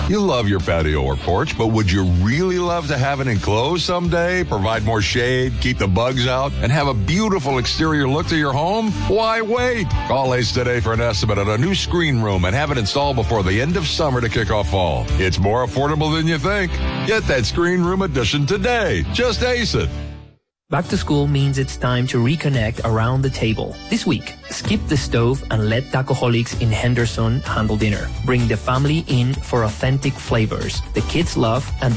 You love your patio or porch, but would you really love to have it enclosed someday? Provide more shade, keep the bugs out, and have a beautiful exterior look to your home? Why wait? Call Ace today for an estimate on a new screen room and have it installed before the end of summer to kick off fall. It's more affordable than you think. Get that screen room addition today. Just Ace it. Back to school means it's time to reconnect around the table. This week, skip the stove and let Tacoholics in Henderson handle dinner. Bring the family in for authentic flavors the kids love and